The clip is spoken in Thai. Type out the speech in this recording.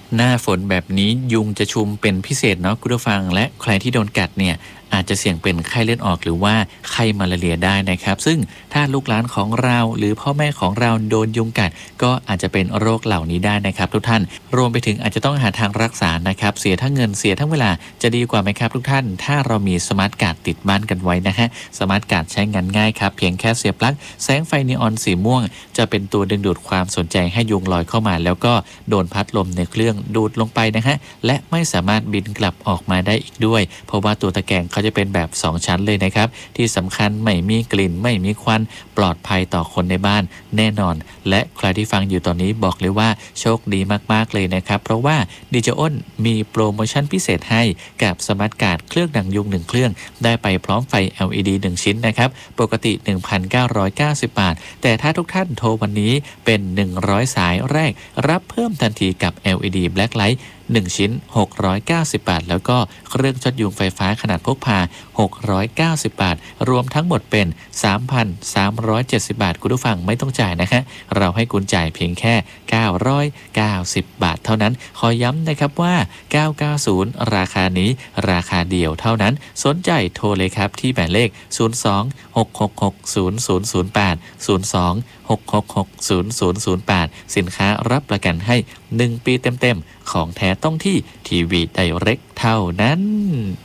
หน้าฝนแบบนี้ยุงจะชุมเป็นพิเศษเนาะคุณผู้ฟังและใครที่โดนกัดเนี่ยอาจจะเสี่ยงเป็นไข้เลือดออกหรือว่าไข้มาลาเรียได้นะครับซึ่งถ้าลูกหลานของเราหรือพ่อแม่ของเราโดนยุงกัดก็อาจจะเป็นโรคเหล่านี้ได้นะครับทุกท่านรวมไปถึงอาจจะต้องหาทางรักษานะครับเสียทั้งเงินเสียทั้งเวลาจะดีกว่าไหมครับทุกท่านถ้าเรามีสมาร์ทการ์ดติดบ้านกันไว้นะฮะสมาร์ทการ์ดใช้งานง่ายครับเพียงแค่เสียบปลั๊กแสงไฟนีออนสีม่วงจะเป็นตัวดึงดูดความสนใจให้ยุงลอยเข้ามาแล้วก็โดนพัดลมในเครื่องดูดลงไปนะฮะและไม่สามารถบินกลับออกมาได้อีกด้วยเพราะว่าตัวตะแกรงเขาจะเป็นแบบ2ชั้นเลยนะครับที่สำคัญไม่มีกลิ่นไม่มีควันปลอดภัยต่อคนในบ้านแน่นอนและใครที่ฟังอยู่ตอนนี้บอกเลยว่าโชคดีมากๆเลยนะครับเพราะว่าดีเจอ้นมีโปรโมชั่นพิเศษให้กับสมาร์ทการ์ดเครื่องดักยุง1เครื่องได้ไปพร้อมไฟ LED 1ชิ้นนะครับปกติ 1,990 บาทแต่ถ้าทุกท่านโทรวันนี้เป็น100สายแรกรับเพิ่มทันทีกับ LED Blacklight 1ชิ้น690 บาทแล้วก็เครื่องช็อตยุงไฟฟ้าขนาดพกพา690 บาทรวมทั้งหมดเป็น 3,370 บาทคุณผู้ฟังไม่ต้องจ่ายนะฮะเราให้คุณจ่ายเพียงแค่990 บาทเท่านั้นขอย้ำนะครับว่า990ราคานี้ราคาเดียวเท่านั้นสนใจโทรเลยครับที่หมายเลข02-666-0008 02-666-0008 สินค้ารับประกันให้1 ปีเต็มๆของแท้ต้องที่ทีวีไดเรกเท่านั้น